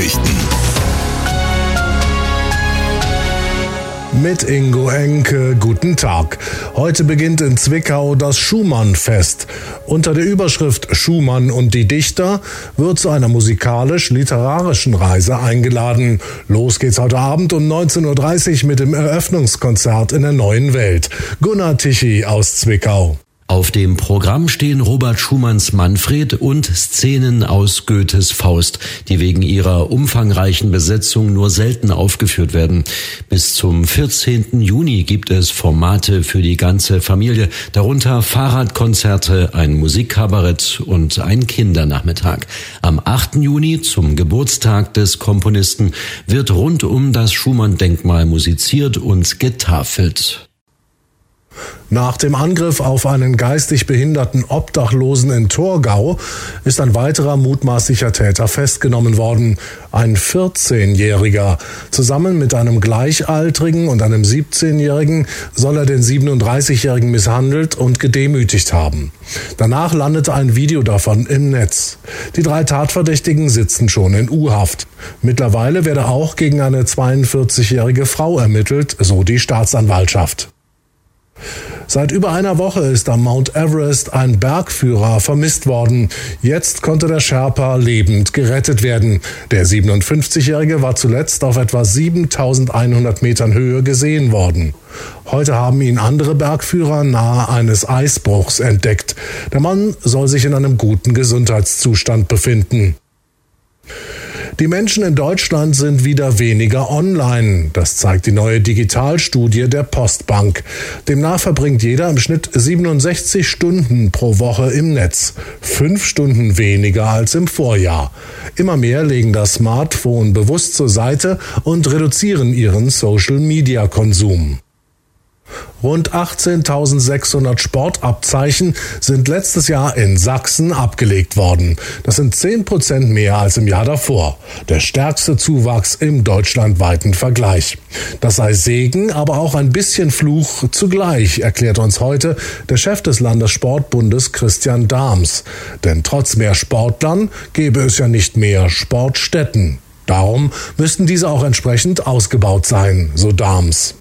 Nachrichten. Mit Ingo Enke, guten Tag. Heute beginnt in Zwickau das Schumann-Fest. Unter der Überschrift Schumann und die Dichter wird zu einer musikalisch-literarischen Reise eingeladen. Los geht's heute Abend um 19.30 Uhr mit dem Eröffnungskonzert in der Neuen Welt. Gunnar Tichy aus Zwickau. Auf dem Programm stehen Robert Schumanns Manfred und Szenen aus Goethes Faust, die wegen ihrer umfangreichen Besetzung nur selten aufgeführt werden. Bis zum 14. Juni gibt es Formate für die ganze Familie, darunter Fahrradkonzerte, ein Musikkabarett und ein Kindernachmittag. Am 8. Juni, zum Geburtstag des Komponisten, wird rund um das Schumann-Denkmal musiziert und getafelt. Nach dem Angriff auf einen geistig behinderten Obdachlosen in Torgau ist ein weiterer mutmaßlicher Täter festgenommen worden. Ein 14-Jähriger. Zusammen mit einem Gleichaltrigen und einem 17-Jährigen soll er den 37-Jährigen misshandelt und gedemütigt haben. Danach landete ein Video davon im Netz. Die 3 Tatverdächtigen sitzen schon in U-Haft. Mittlerweile werde auch gegen eine 42-jährige Frau ermittelt, so die Staatsanwaltschaft. Seit über einer Woche ist am Mount Everest ein Bergführer vermisst worden. Jetzt konnte der Sherpa lebend gerettet werden. Der 57-Jährige war zuletzt auf etwa 7.100 Metern Höhe gesehen worden. Heute haben ihn andere Bergführer nahe eines Eisbruchs entdeckt. Der Mann soll sich in einem guten Gesundheitszustand befinden. Die Menschen in Deutschland sind wieder weniger online. Das zeigt die neue Digitalstudie der Postbank. Demnach verbringt jeder im Schnitt 67 Stunden pro Woche im Netz. 5 Stunden weniger als im Vorjahr. Immer mehr legen das Smartphone bewusst zur Seite und reduzieren ihren Social-Media-Konsum. Rund 18.600 Sportabzeichen sind letztes Jahr in Sachsen abgelegt worden. Das sind 10% mehr als im Jahr davor. Der stärkste Zuwachs im deutschlandweiten Vergleich. Das sei Segen, aber auch ein bisschen Fluch zugleich, erklärt uns heute der Chef des Landessportbundes Christian Dahms. Denn trotz mehr Sportlern gäbe es ja nicht mehr Sportstätten. Darum müssten diese auch entsprechend ausgebaut sein, so Dahms.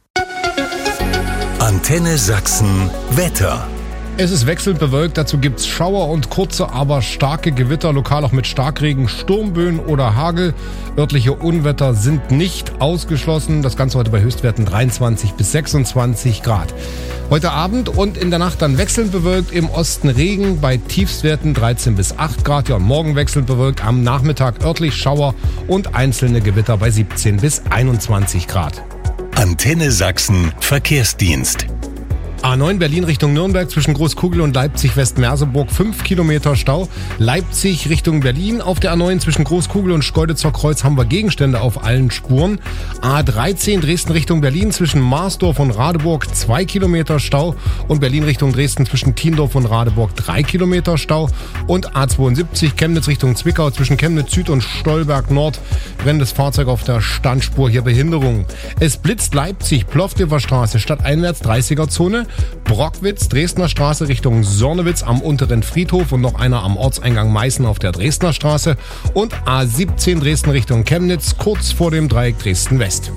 Antenne Sachsen Wetter. Es ist wechselnd bewölkt, dazu gibt's Schauer und kurze, aber starke Gewitter, lokal auch mit Starkregen, Sturmböen oder Hagel. Örtliche Unwetter sind nicht ausgeschlossen. Das Ganze heute bei Höchstwerten 23 bis 26 Grad. Heute Abend und in der Nacht dann wechselnd bewölkt, im Osten Regen, bei Tiefstwerten 13 bis 8 Grad. Ja, und morgen wechselnd bewölkt, am Nachmittag örtlich Schauer und einzelne Gewitter bei 17 bis 21 Grad. Antenne Sachsen Verkehrsdienst. A9 Berlin Richtung Nürnberg zwischen Großkugel und Leipzig-West-Merseburg 5 Kilometer Stau. Leipzig Richtung Berlin auf der A9 zwischen Großkugel und Schkeuditzer Kreuz haben wir Gegenstände auf allen Spuren. A13 Dresden Richtung Berlin zwischen Marsdorf und Radeburg 2 Kilometer Stau und Berlin Richtung Dresden zwischen Tiendorf und Radeburg 3 Kilometer Stau und A72 Chemnitz Richtung Zwickau zwischen Chemnitz Süd und Stolberg Nord brennendes Fahrzeug auf der Standspur, hier Behinderung. Es blitzt Leipzig Plovdiver Straße stadteinwärts 30er Zone. Brockwitz, Dresdner Straße Richtung Sornewitz am unteren Friedhof und noch einer am Ortseingang Meißen auf der Dresdner Straße und A17 Dresden Richtung Chemnitz kurz vor dem Dreieck Dresden West.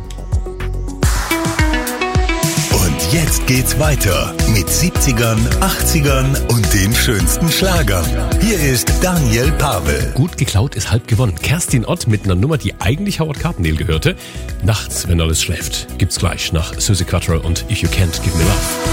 Und jetzt geht's weiter mit 70ern, 80ern und den schönsten Schlagern. Hier ist Daniel Pavel. Gut geklaut ist halb gewonnen. Kerstin Ott mit einer Nummer, die eigentlich Howard Carpendale gehörte. Nachts, wenn alles schläft. Gibt's gleich nach Suzi Quatro und If You Can't Give Me Love.